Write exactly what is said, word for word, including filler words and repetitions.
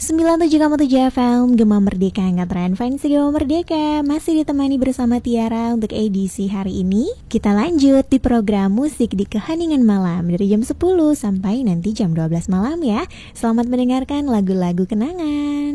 sembilan puluh tujuh koma tujuh F M Gema Merdeka, Angkatan Fancy Gema Merdeka. Masih ditemani bersama Tiara untuk edisi hari ini. Kita lanjut di program Musik di Keheningan Malam dari jam sepuluh sampai nanti jam dua belas malam ya. Selamat mendengarkan lagu-lagu kenangan.